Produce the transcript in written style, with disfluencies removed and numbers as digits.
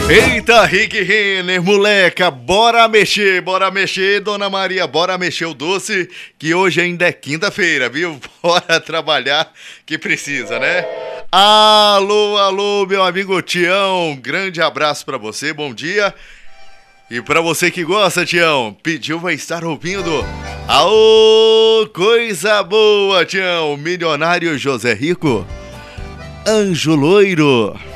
Eita, Rick Renner, moleca, bora mexer, Dona Maria, bora mexer o doce, que hoje ainda é quinta-feira, viu? Bora trabalhar que precisa, né? Alô, meu amigo Tião, grande abraço pra você, bom dia. E pra você que gosta, Tião, pediu, vai estar ouvindo. Aô, coisa boa, Tião, Milionário José Rico, Anjo Loiro.